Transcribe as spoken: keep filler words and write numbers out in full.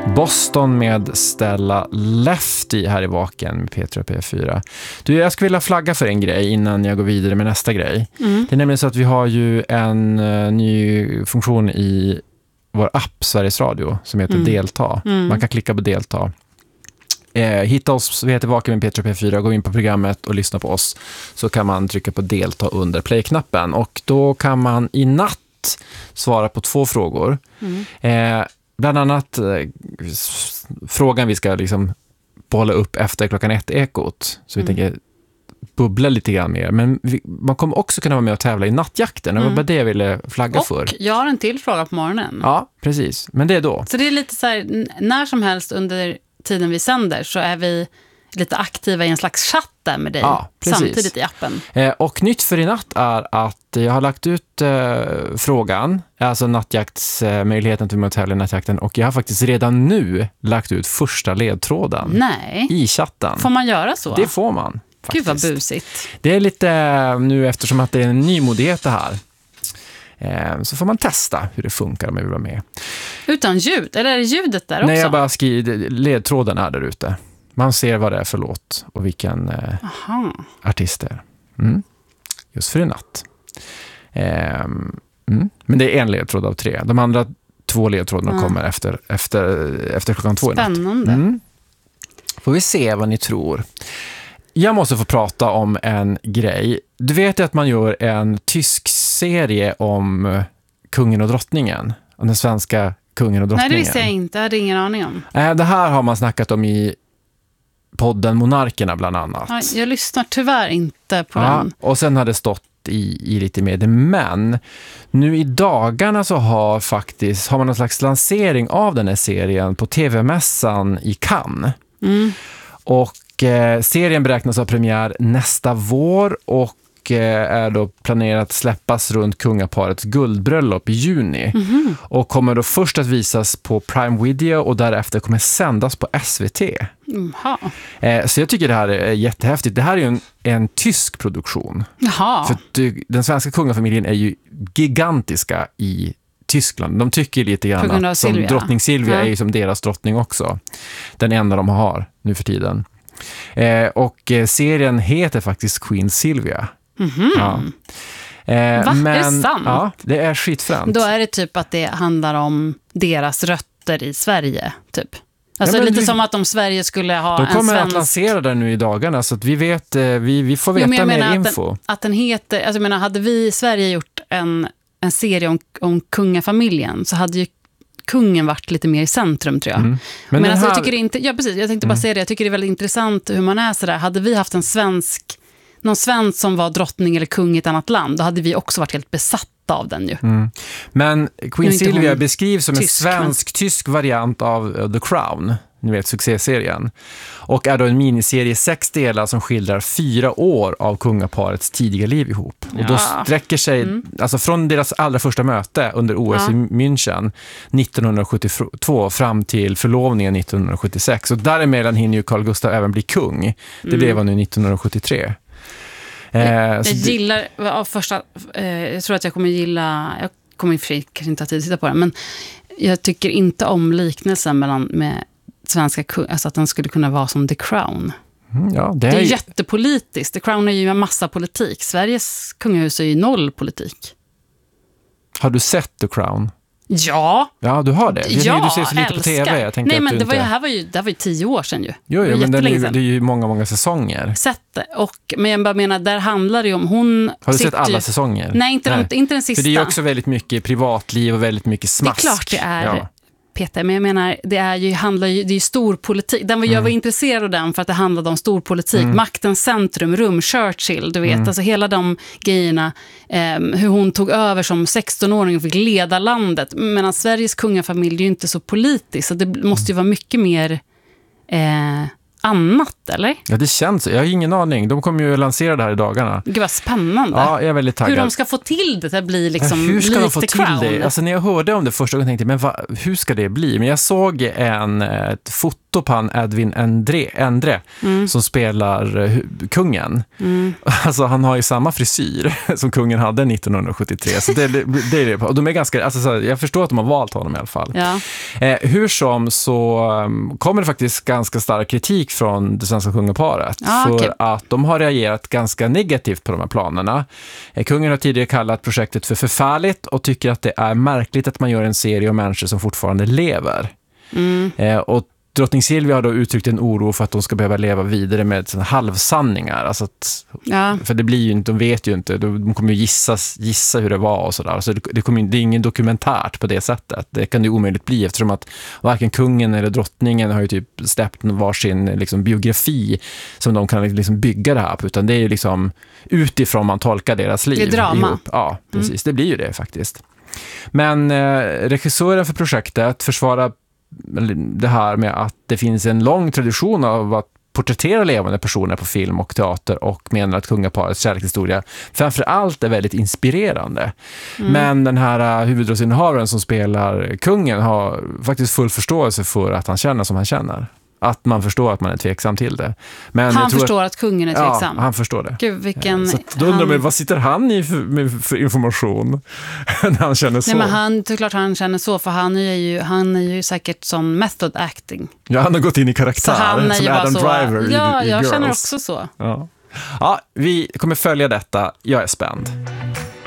Boston med Stella Lefty här i Vaken med P tre och P fyra. Du, jag skulle vilja flagga för en grej innan jag går vidare med nästa grej. Mm. Det är nämligen så att vi har ju en uh, ny funktion i vår app Sveriges Radio som heter mm. Delta. Mm. Man kan klicka på Delta. Eh, hitta oss, vi heter Vaken med P tre och P fyra, gå in på programmet och lyssna på oss, så kan man trycka på Delta under play-knappen och då kan man i natt svara på två frågor. Mm. Eh, bland annat eh, s- frågan vi ska liksom bolla upp efter klockan ett ekot, så vi mm. tänker bubbla lite grann mer. Men vi, man kommer också kunna vara med och tävla i nattjakten. Det var mm. bara det jag ville flagga och för. Och jag har en till fråga på morgonen. Ja, precis. Men det är då. Så det är lite så här, när som helst under tiden vi sänder så är vi lite aktiva i en slags chatt där med dig, ja, samtidigt i appen. Eh, och nytt för i natt är att jag har lagt ut eh, frågan, alltså nattjaktsmöjligheten eh, till att tävla i nattjakten, och jag har faktiskt redan nu lagt ut första ledtråden. Nej. I chatten. Får man göra så? Det får man. Faktiskt. Gud vad busigt. Det är lite nu, eftersom att det är en ny modighet det här. Eh, så får man testa hur det funkar om jag vill vara med. Utan ljud? Eller är det ljudet där också? Nej, jag bara skriver, ledtråden är där ute. Man ser vad det är för låt och vilken eh, artist det är. Mm. Just för i natt. Eh, mm. Men det är en ledtråd av tre. De andra två ledtrådarna mm. kommer efter, efter, efter klockan två i natt. Spännande. Mm. Får vi se vad ni tror. Jag måste få prata om en grej. Du vet att man gör en tysk serie om kungen och drottningen. Om den svenska kungen och drottningen. Nej, det visste jag inte. Jag hade ingen aning om. Det här har man snackat om i podden Monarkerna bland annat. Ja, jag lyssnar tyvärr inte på ja, den. Och sen har det stått i, i lite med. Men nu i dagarna så har faktiskt har man en slags lansering av den här serien på tv-mässan i Cannes. Mm. Och eh, serien beräknas ha premiär nästa vår och eh, är då planerat att släppas runt kungaparets guldbröllop i juni. Mm-hmm. Och kommer då först att visas på Prime Video och därefter kommer sändas på S V T. Mm-hmm. Eh, så jag tycker det här är jättehäftigt. Det här är ju en, en tysk produktion. Jaha. För du, den svenska kungafamiljen är ju gigantiska i Tyskland. De tycker lite grann att som drottning Silvia ja. är ju som deras drottning också. Den enda de har nu för tiden. Eh, och eh, serien heter faktiskt Queen Silvia. Mm-hmm. Ja. Eh, Va? Men, är det sant? Ja, det är skitfränt. Då är det typ att det handlar om deras rötter i Sverige, typ. Alltså ja, lite vi, som att om Sverige skulle ha en svensk... De kommer att lansera den nu i dagarna så att vi vet, vi, vi får veta jo, mer info. Att den, att den heter, alltså jag menar, hade vi i Sverige gjort en, en serie om, om kungafamiljen så hade ju kungen varit lite mer i centrum, tror jag. Mm. Men, Men alltså, här... jag tycker inte, ja precis, jag tänkte bara mm. säga det, jag tycker det är väldigt intressant hur man är sådär. Hade vi haft en svensk, någon svensk som var drottning eller kung i ett annat land, då hade vi också varit helt besatta av den ju. Mm. Men Queen Silvia beskrivs som tysk, en svensk-tysk variant av The Crown, ni vet, succéserien. Och är då en miniserie sex delar som skildrar fyra år av kungaparets tidiga liv ihop. Ja. Och då sträcker sig, mm. alltså från deras allra första möte under O S ja. i München nittonhundrasjuttiotvå fram till förlovningen nittonhundrasjuttiosex. Och däremellan hinner ju Carl Gustaf även bli kung. Det mm. blev han nu nittonhundrasjuttiotre. Jag, jag gillar av första, eh, jag tror att jag kommer gilla, jag kommer i och för sig kanske inte ha tid att titta på det, men jag tycker inte om liknelsen mellan med svenska, alltså att den skulle kunna vara som The Crown. Mm, ja, det, är... det är jättepolitiskt. The Crown är ju en massa politik. Sveriges kungahus är ju noll politik. Har du sett The Crown? Ja. Ja, du har det. Ja, du ser så lite på tv. Jag Nej, men att det, inte... var ju, här var ju, det här var ju tio år sedan ju. Jo, jo men det är, ju, det är ju många, många säsonger. Sett det. Och, men jag bara menar, där handlar det ju om... Hon har du sett alla ju... säsonger? Nej, inte, Nej. De, inte den sista. För det är ju också väldigt mycket privatliv och väldigt mycket smask. Det är klart det är... Ja. Peter, men jag menar, det är ju, handlar ju, det är ju stor politik. Den var, mm. Jag var intresserad av den för att det handlade om stor politik. Mm. Maktens centrum, rum, Churchill, du vet. Mm. Alltså hela de grejerna. Eh, hur hon tog över som sexton-åring och fick leda landet. Medan Sveriges kungafamilj är ju inte så politisk. Så det måste ju vara mycket mer eh, annat, eller? Ja, det känns. Jag har ingen aning. De kommer ju lansera det här i dagarna. Gud vad spännande. Ja, jag är väldigt taggad. Hur de ska få till det, det blir liksom hur ska de få till det? Alltså när jag hörde om det första gången tänkte jag, men va, hur ska det bli? Men jag såg en, ett foto foto på han Edwin Endre, Endre mm. som spelar uh, kungen. Mm. Alltså han har ju samma frisyr som kungen hade nittonhundrasjuttiotre. Så det, det, det är det. Och de är ganska, alltså, så, jag förstår att de har valt honom i alla fall. Ja. Eh, hur som så um, kommer det faktiskt ganska stark kritik från det svenska kungaparet. Ah, för okay. att de har reagerat ganska negativt på de här planerna. Eh, kungen har tidigare kallat projektet för förfärligt och tycker att det är märkligt att man gör en serie om människor som fortfarande lever. Mm. Eh, och drottning Silvia har då uttryckt en oro för att de ska behöva leva vidare med såna halvsanningar. Alltså att, ja. För det blir ju inte, de vet ju inte, de kommer ju gissa, gissa hur det var och sådär. Så det, det, kommer, det är ingen dokumentärt på det sättet. Det kan det omöjligt bli eftersom att varken kungen eller drottningen har ju typ släppt varsin liksom, biografi som de kan liksom bygga det här på. Utan det är ju liksom utifrån man tolkar deras liv. Det är drama. Ihop. Ja, precis. Mm. Det blir ju det faktiskt. Men eh, regissören för projektet försvarar det här med att det finns en lång tradition av att porträttera levande personer på film och teater och menar att kungaparets kärlekshistoria framförallt är väldigt inspirerande. Mm. Men den här uh, huvudrollsinnehavaren som spelar kungen har faktiskt full förståelse för att han känner som han känner. Att man förstår att man är tveksam till det. Men han jag tror förstår att, att kungen är tveksam? Ja, han förstår det. Gud, vilken... Så då undrar man, vad sitter han i för, med för information när han känner så? Nej, men han, såklart han känner så, för han är ju, han är ju säkert sån method acting. Ja, han har gått in i karaktär. Så han är som ju Adam så, Driver ja, i, i jag Girls. känner också så. Ja. Ja, vi kommer följa detta. Jag är spänd.